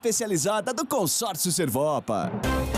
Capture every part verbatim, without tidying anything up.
especializada do Consórcio Servopa.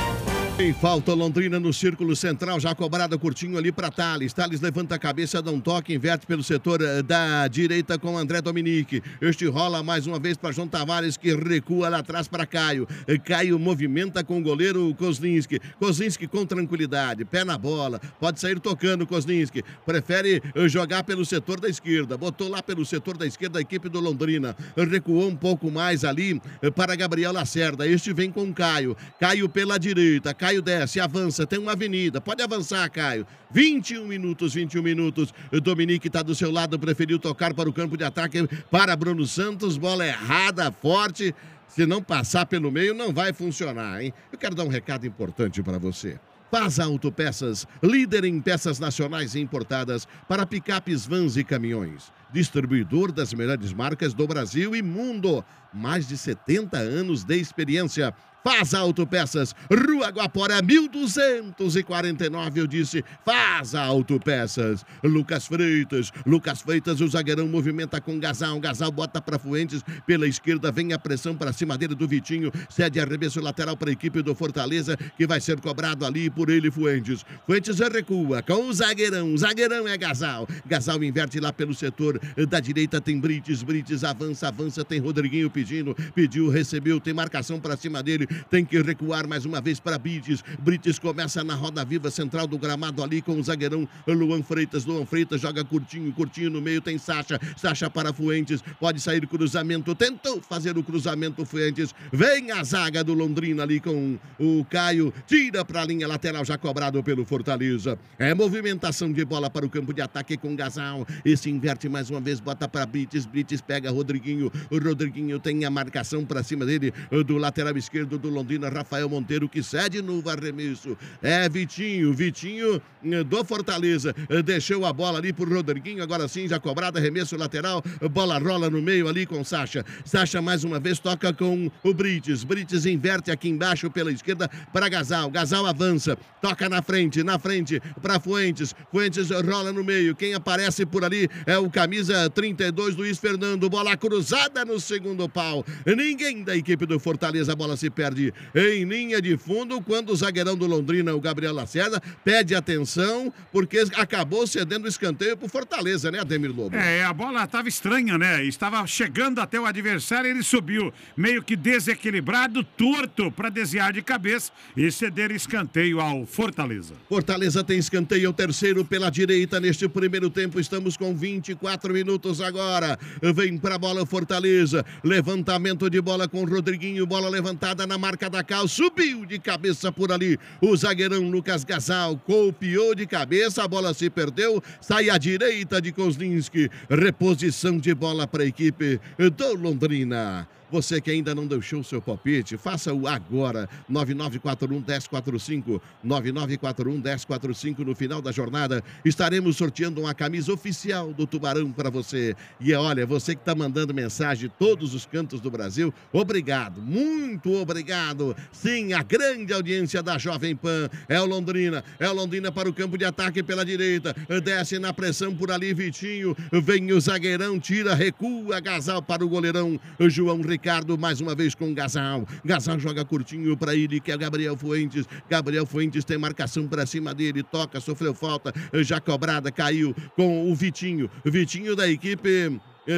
Em falta, Londrina no círculo central, já cobrado curtinho ali para Thales. Thales levanta a cabeça, dá um toque, inverte pelo setor da direita com André Dominique. Este rola mais uma vez para João Tavares, que recua lá atrás para Caio. Caio movimenta com o goleiro Kozlinski. Kozlinski com tranquilidade, pé na bola, pode sair tocando Kozlinski. Prefere jogar pelo setor da esquerda, botou lá pelo setor da esquerda a equipe do Londrina. Recuou um pouco mais ali para Gabriel Lacerda. Este vem com Caio. Caio pela direita. Caio desce, avança, tem uma avenida, pode avançar, Caio. vinte e um minutos, vinte e um minutos. Dominique está do seu lado, preferiu tocar para o campo de ataque para Bruno Santos. Bola errada, forte. Se não passar pelo meio, não vai funcionar, hein? Eu quero dar um recado importante para você. Fasa Autopeças, líder em peças nacionais e importadas para picapes, vans e caminhões. Distribuidor das melhores marcas do Brasil e mundo. Mais de setenta anos de experiência. Fasa Autopeças, Rua Guaporé, mil duzentos e quarenta e nove, eu disse, Fasa Autopeças. Lucas Freitas, Lucas Freitas, o zagueirão movimenta com Gasal, Gasal bota para Fuentes, pela esquerda vem a pressão para cima dele do Vitinho, cede arremesso lateral para a equipe do Fortaleza, que vai ser cobrado ali por ele, Fuentes. Fuentes recua com o zagueirão, o zagueirão é Gasal, Gasal inverte lá pelo setor da direita, tem Brites, Brites avança, avança, tem Rodriguinho pedindo, pediu, recebeu, tem marcação para cima dele, tem que recuar mais uma vez para Brites. Brites começa na roda viva central do gramado ali com o zagueirão Luan Freitas. Luan Freitas joga curtinho, curtinho no meio tem Sacha. Sacha para Fuentes, pode sair cruzamento. Tentou fazer o cruzamento Fuentes. Vem a zaga do Londrina ali com o Caio. Tira para a linha lateral já cobrado pelo Fortaleza. É movimentação de bola para o campo de ataque com Gasal. Esse inverte mais uma vez, bota para Brites. Brites pega Rodriguinho. O Rodriguinho tem a marcação para cima dele do lateral esquerdo do Londrina, Rafael Monteiro, que cede no arremesso. É Vitinho, Vitinho do Fortaleza, deixou a bola ali pro Rodriguinho, agora sim, já cobrada, arremesso lateral, bola rola no meio ali com Sacha. Sacha mais uma vez toca com o Brites. Brites inverte aqui embaixo pela esquerda para Gasal. Gasal avança, toca na frente, na frente para Fuentes. Fuentes rola no meio. Quem aparece por ali é o camisa trinta e dois, Luiz Fernando. Bola cruzada no segundo pau. Ninguém da equipe do Fortaleza, a bola se perde em linha de fundo, quando o zagueirão do Londrina, o Gabriel Lacerda, pede atenção, porque acabou cedendo o escanteio pro Fortaleza, né, Ademir Lobo? É, a bola estava estranha, né? Estava chegando até o adversário, ele subiu meio que desequilibrado, torto para desviar de cabeça e ceder escanteio ao Fortaleza. Fortaleza tem escanteio, o terceiro pela direita neste primeiro tempo. Estamos com vinte e quatro minutos agora. Vem pra bola o Fortaleza. Levantamento de bola com o Rodriguinho, bola levantada na marca da Cal, subiu de cabeça por ali o zagueirão Lucas Gasal, copiou de cabeça, a bola se perdeu, sai à direita de Kozlinski, reposição de bola para a equipe do Londrina. Você que ainda não deixou o seu palpite, faça-o agora. nove nove quatro um, um zero quatro cinco. nove nove quatro um, um zero quatro cinco. No final da jornada, estaremos sorteando uma camisa oficial do Tubarão para você. E olha, você que está mandando mensagem de todos os cantos do Brasil, obrigado, muito obrigado. Sim, a grande audiência da Jovem Pan. É o Londrina, é o Londrina para o campo de ataque pela direita. Desce na pressão por ali, Vitinho. Vem o zagueirão, tira, recua, Gasal para o goleirão João Ricardo. Ricardo mais uma vez com Gasal. Gasal joga curtinho para ele, que é Gabriel Fuentes. Gabriel Fuentes tem marcação para cima dele, toca, sofreu falta, já cobrada, caiu com o Vitinho. Vitinho da equipe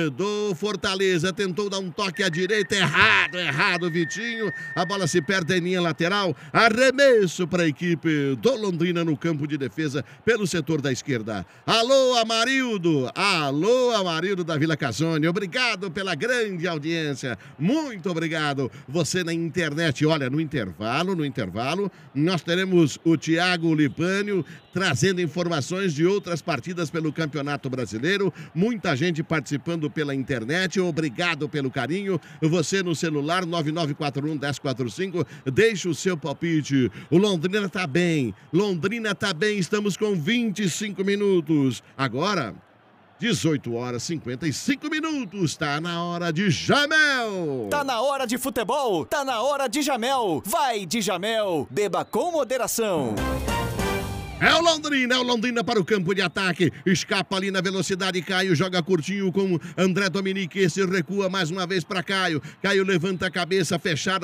do Fortaleza, tentou dar um toque à direita, errado, errado, Vitinho, a bola se perde em linha lateral, arremesso para a equipe do Londrina no campo de defesa, pelo setor da esquerda. Alô, Amarildo, alô, Amarildo da Vila Casone, obrigado pela grande audiência, muito obrigado, você na internet. Olha, no intervalo, no intervalo, nós teremos o Thiago Lipânio trazendo informações de outras partidas pelo Campeonato Brasileiro, muita gente participando pela internet, obrigado pelo carinho. Você no celular, nove nove quatro um, um zero quatro cinco, deixa o seu palpite. O Londrina tá bem, Londrina tá bem, estamos com vinte e cinco minutos. Agora, dezoito horas e cinquenta e cinco minutos, tá na hora de Jamel. Tá na hora de futebol, tá na hora de Jamel. Vai de Jamel, beba com moderação. É o Londrina, é o Londrina para o campo de ataque. Escapa ali na velocidade, Caio joga curtinho com André Dominique. Esse recua mais uma vez para Caio. Caio levanta a cabeça fechada.